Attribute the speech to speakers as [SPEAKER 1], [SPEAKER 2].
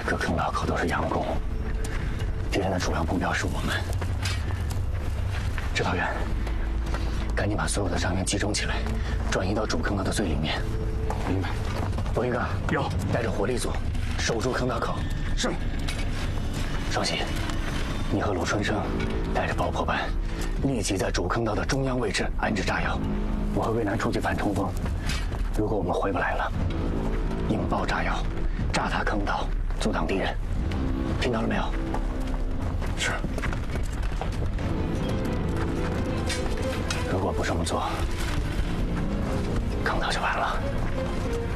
[SPEAKER 1] 各坑道口都是佯攻，敌人的主要目标是我们。指导员，赶紧把所有的伤员集中起来，转移到主坑道的最里面。
[SPEAKER 2] 明白。
[SPEAKER 1] 罗云刚，
[SPEAKER 2] 有，
[SPEAKER 1] 带着火力组守住坑道口。
[SPEAKER 2] 是。
[SPEAKER 1] 双喜，你和鲁春生带着爆破班，立即在主坑道的中央位置安置炸药。我和魏楠出去反冲锋。如果我们回不来了，引爆炸药，炸塌坑道，阻挡敌人。听到了没有？
[SPEAKER 2] 是。
[SPEAKER 1] 如果不这么做，坑道就完了。